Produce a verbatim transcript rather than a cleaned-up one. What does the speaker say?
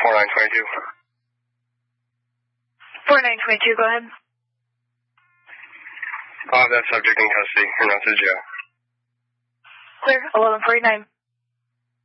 four nine two two. four nine two two, go ahead. I'll have that subject in custody. Your message, yeah. Clear, eleven forty-nine.